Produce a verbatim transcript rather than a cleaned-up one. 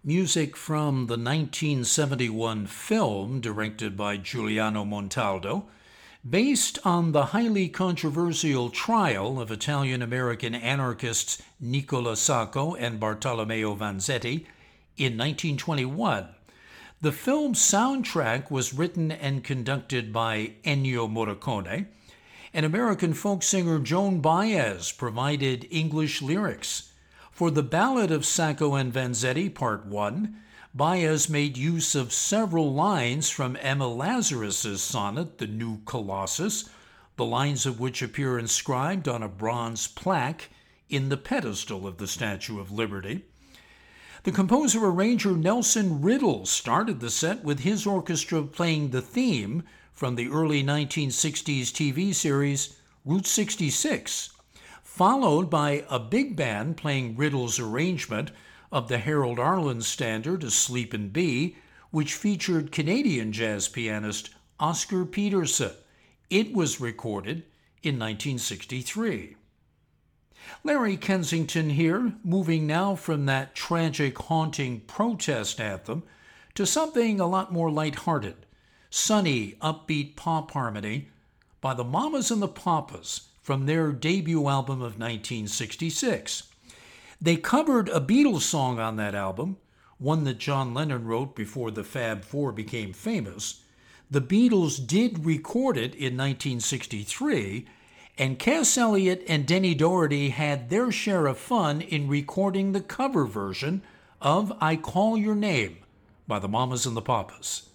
Music from the nineteen seventy-one film directed by Giuliano Montaldo, based on the highly controversial trial of Italian-American anarchists Nicola Sacco and Bartolomeo Vanzetti in nineteen twenty-one. The film's soundtrack was written and conducted by Ennio Morricone, and American folk singer Joan Baez provided English lyrics. For the Ballad of Sacco and Vanzetti, Part one, Baez made use of several lines from Emma Lazarus's sonnet, The New Colossus, the lines of which appear inscribed on a bronze plaque in the pedestal of the Statue of Liberty. The composer-arranger Nelson Riddle started the set with his orchestra playing the theme from the early nineteen sixties T V series Route sixty-six, followed by a big band playing Riddle's arrangement of the Harold Arlen standard Asleep in B, which featured Canadian jazz pianist Oscar Peterson. It was recorded in nineteen sixty-three. Larry Kensington here, moving now from that tragic, haunting protest anthem to something a lot more lighthearted, sunny, upbeat pop harmony by the Mamas and the Papas from their debut album of nineteen sixty-six. They covered a Beatles song on that album, one that John Lennon wrote before the Fab Four became famous. The Beatles did record it in nineteen sixty-three, and Cass Elliot and Denny Doherty had their share of fun in recording the cover version of I Call Your Name by the Mamas and the Papas.